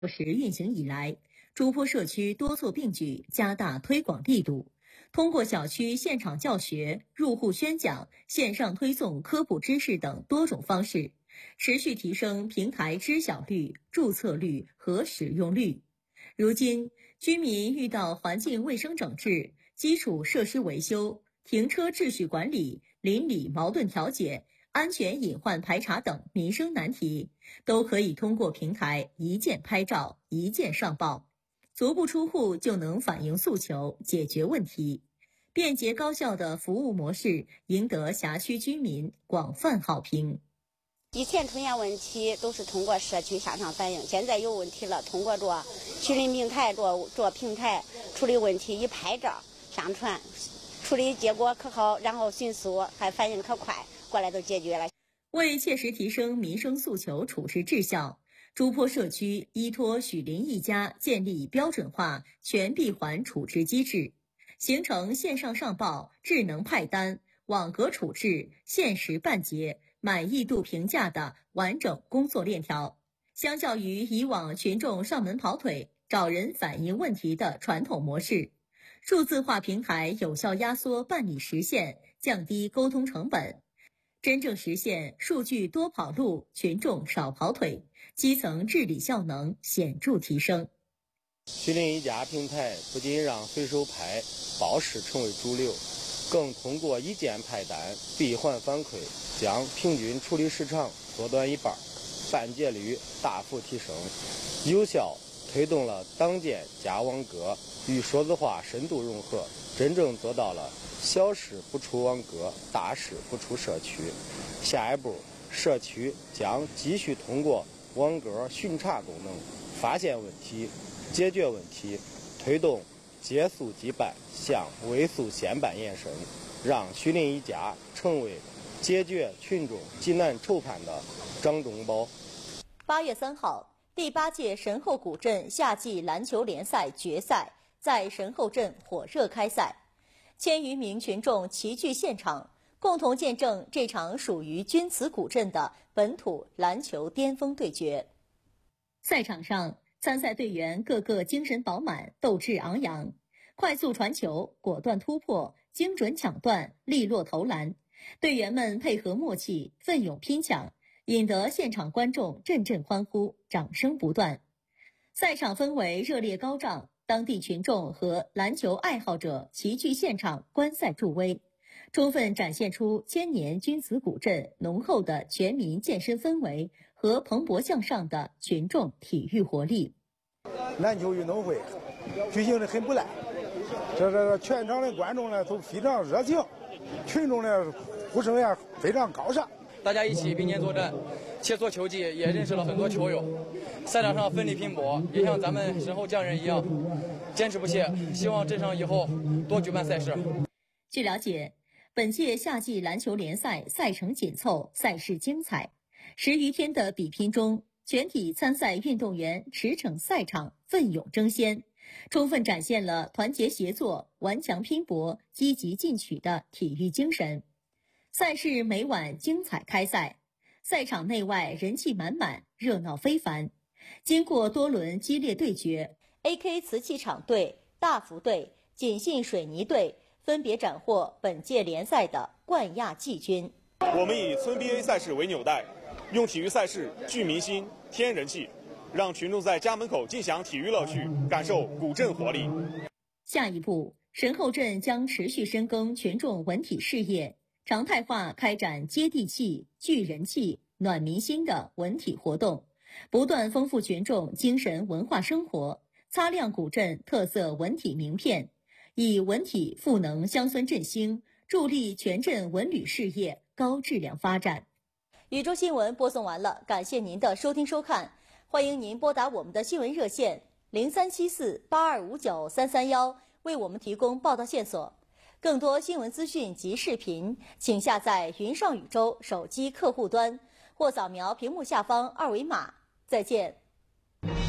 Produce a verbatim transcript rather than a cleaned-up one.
时运行以来，珠坡社区多措并举，加大推广力度，通过小区现场教学、入户宣讲、线上推送科普知识等多种方式，持续提升平台知晓率、注册率和使用率。如今，居民遇到环境卫生整治、基础设施维修、停车秩序管理、邻里矛盾调解、安全隐患排查等民生难题，都可以通过平台一键拍照、一键上报，足不出户就能反映诉求、解决问题。便捷高效的服务模式赢得辖区居民广泛好评。 以前出现问题都是通过社区向上反映，现在有问题了，通过着居民平台着着平台处理问题，一拍照上传，处理结果可好，然后迅速，还反应可快，过来都解决了。 为切实提升民生诉求处置质效，珠坡社区依托许林一家建立标准化全闭环处置机制，形成线上上报、智能派单、网格处置、限时办结、满意度评价的完整工作链条。相较于以往群众上门跑腿、找人反映问题的传统模式，数字化平台有效压缩办理时限，降低沟通成本，真正实现数据多跑路、群众少跑腿，基层治理效能显著提升。 许林一家平台不仅让随手拍、报时成为主流，更通过一键派单、闭环反馈，将平均处理时长缩短一半，办结率大幅提升，有效推动了党建加网格与数字化深度融合，真正做到了小事不出网格，大事不出社区。下一步，社区将继续通过网格巡查功能，发现问题、解决问题，推动接诉即办向微速先办延伸，让许林一家成为解决群众急难愁盼的掌中宝。 八月三号，第八届神后古镇夏季篮球联赛决赛在神后镇火热开赛，千余名群众齐聚现场，共同见证这场属于钧瓷古镇的本土篮球巅峰对决。赛场上，参赛队员个个精神饱满，斗志昂扬，快速传球、果断突破、精准抢断、利落投篮，队员们配合默契，奋勇拼抢，引得现场观众阵阵欢呼，掌声不断。赛场氛围热烈高涨，当地群众和篮球爱好者齐聚现场观赛助威，充分展现出千年钧瓷古镇浓厚的全民健身氛围和蓬勃向上的群众体育活力。 篮球运动会举行的很不赖，这这全场的观众呢都非常热情，群众的呼声也非常高涨。 大家一起并肩作战，切磋球技，也认识了很多球友。赛场上奋力拼搏，也像咱们神后匠人一样坚持不懈。希望镇上以后多举办赛事。 据了解，本届夏季篮球联赛赛程紧凑，赛事精彩。十余天的比拼中，全体参赛运动员驰骋赛场，奋勇争先，充分展现了团结协作、顽强拼搏、积极进取的体育精神。赛事每晚精彩开赛，赛场内外人气满满，热闹非凡。经过多轮激烈对决， A K 瓷器厂队、大福队、锦信水泥队分别斩获本届联赛的冠亚季军。 我们以村 B A 赛事为纽带，用体育赛事聚民心、添人气，让群众在家门口尽享体育乐趣，感受古镇活力。 下一步，神后镇将持续深耕群众文体事业，常态化开展接地气、聚人气、暖民心的文体活动，不断丰富群众精神文化生活，擦亮古镇特色文体名片，以文体赋能乡村振兴，助力全镇文旅事业高质量发展。宇宙新闻播送完了，感谢您的收听收看，欢迎您拨打我们的新闻热线零三七四八二五九三三一，为我们提供报道线索。更多新闻资讯及视频，请下载云上宇宙手机客户端或扫描屏幕下方二维码。再见。